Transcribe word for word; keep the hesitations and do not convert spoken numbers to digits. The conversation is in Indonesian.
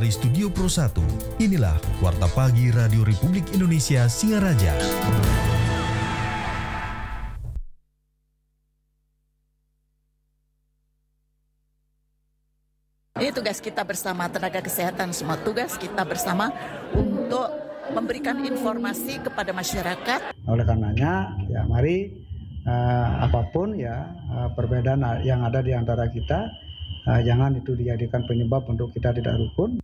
dari Studio Pro satu, inilah Warta Pagi Radio Republik Indonesia Singaraja. Ini tugas kita bersama tenaga kesehatan, semua tugas kita bersama untuk memberikan informasi kepada masyarakat. Oleh karenanya, ya mari uh, apapun ya uh, perbedaan yang ada di antara kita, uh, jangan itu dijadikan penyebab untuk kita tidak rukun.